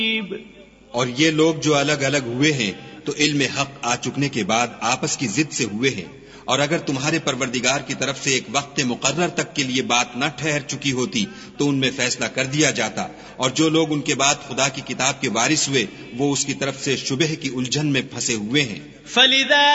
और ये लोग जो अलग अलग हुए हैं तो इल्म हक आ चुकने के बाद आपस की जिद से हुए हैं। और अगर तुम्हारे परवरदिगार की तरफ से एक वक्त मुकर्रर तक के लिए बात न ठहर चुकी होती तो उनमें फैसला कर दिया जाता। और जो लोग उनके बाद खुदा की किताब के वारिस हुए वो उसकी तरफ से शुबह की उलझन में फंसे हुए हैं।